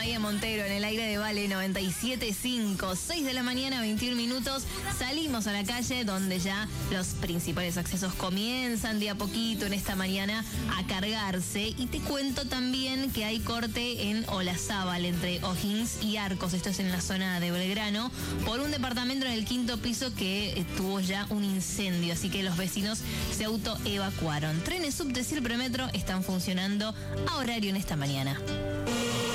Maya Montero en el aire de Vale 97.5, 6 de la mañana, 21 minutos. Salimos a la calle donde ya los principales accesos comienzan de a poquito en esta mañana a cargarse. Y te cuento también que hay corte en Olazábal entre O'Higgins y Arcos. Esto es en la zona de Belgrano, por un departamento en el 5º piso que tuvo ya un incendio. Así que los vecinos se autoevacuaron. Trenes subte y el premetro están funcionando a horario en esta mañana.